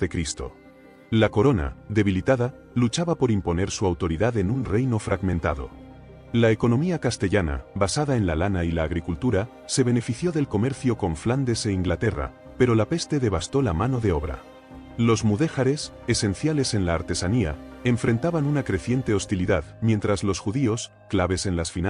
a.C. La corona, debilitada, luchaba por imponer su autoridad en un reino fragmentado. La economía castellana, basada en la lana y la agricultura, se benefició del comercio con Flandes e Inglaterra, pero la peste devastó la mano de obra. Los mudéjares, esenciales en la artesanía, enfrentaban una creciente hostilidad, mientras los judíos, claves en las finanzas,